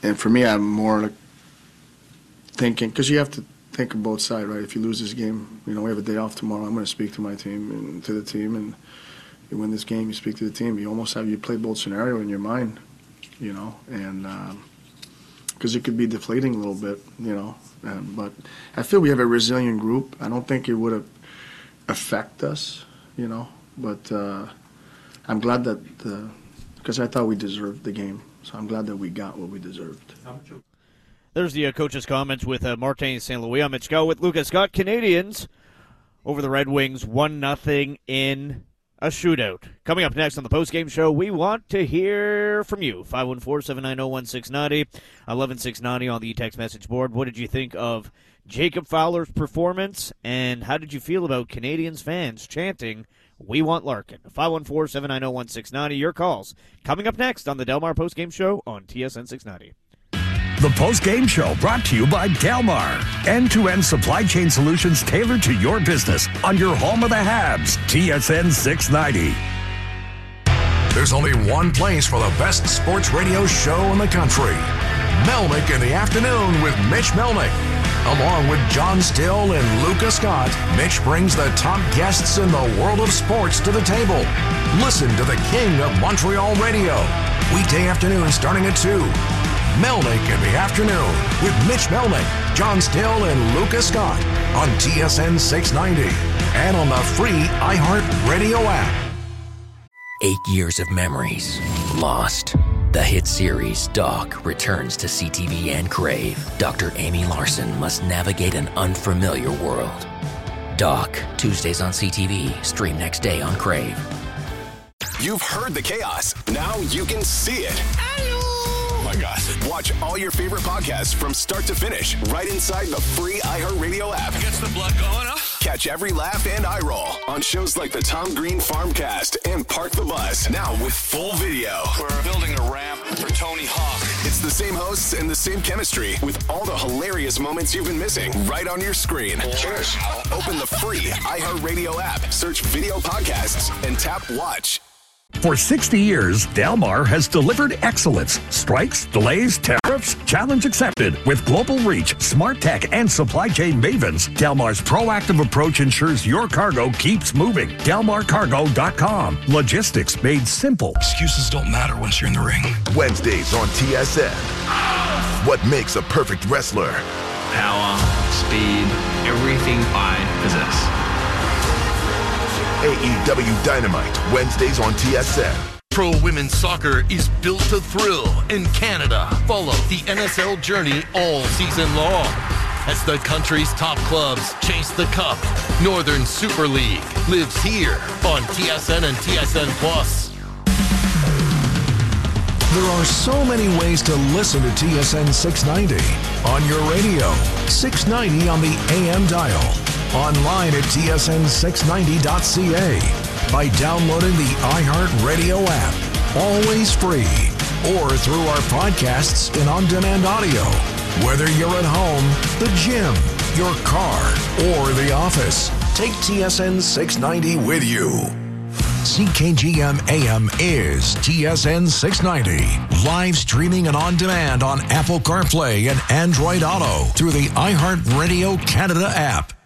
And for me, I'm more like thinking, because you have to think of both sides, right? If you lose this game, we have a day off tomorrow. I'm going to speak to my team and to the team, and you win this game, you speak to the team. You play both scenario in your mind, and because it could be deflating a little bit, but I feel we have a resilient group. I don't think it would have affected us, but I'm glad that because I thought we deserved the game, so I'm glad that we got what we deserved. There's the coach's comments with Martin St. Louis. I'm Mitch Go with Lucas Scott. Canadians over the Red Wings 1-0 in a shootout. Coming up next on the postgame show, we want to hear from you. 514-790-1690, 11690 on the text message board. What did you think of Jacob Fowler's performance, and how did you feel about Canadians fans chanting, "We want Larkin"? 514-790-1690, your calls. Coming up next on the Delmar postgame show on TSN 690. The post-game show brought to you by Delmar. End-to-end supply chain solutions tailored to your business on your home of the Habs. TSN 690. There's only one place for the best sports radio show in the country. Melnick in the Afternoon with Mitch Melnick. Along with John Still and Lucas Scott, Mitch brings the top guests in the world of sports to the table. Listen to the king of Montreal radio. Weekday afternoon starting at 2. Melnick in the Afternoon with Mitch Melnick, John Still, and Lucas Scott on TSN 690 and on the free iHeart Radio app. 8 years of memories lost. The hit series Doc returns to CTV and Crave. Dr. Amy Larson must navigate an unfamiliar world. Doc, Tuesdays on CTV, stream next day on Crave. You've heard the chaos. Now you can see it. Oh my God. Watch all your favorite podcasts from start to finish right inside the free iHeartRadio app. Gets the blood going, huh? Catch every laugh and eye roll on shows like the Tom Green Farmcast and Park the Bus. Now with full video. We're building a ramp for Tony Hawk. It's the same hosts and the same chemistry with all the hilarious moments you've been missing right on your screen. Cheers. Open the free iHeartRadio app, search video podcasts, and tap watch. For 60 years, Delmar has delivered excellence. Strikes, delays, tariffs, challenge accepted. With global reach, smart tech, and supply chain mavens, Delmar's proactive approach ensures your cargo keeps moving. DelmarCargo.com. Logistics made simple. Excuses don't matter once you're in the ring. Wednesdays on TSN. What makes a perfect wrestler? Power, speed, everything I possess. AEW Dynamite, Wednesdays on TSN. Pro Women's Soccer is built to thrill in Canada. Follow the NSL journey all season long as the country's top clubs chase the cup. Northern Super League lives here on TSN and TSN Plus. There are so many ways to listen to TSN 690 on your radio, 690 on the AM dial, online at tsn690.ca, by downloading the iHeartRadio app, always free, or through our podcasts and on-demand audio. Whether you're at home, the gym, your car, or the office, take TSN 690 with you. CKGM AM is TSN 690. Live streaming and on demand on Apple CarPlay and Android Auto through the iHeartRadio Canada app.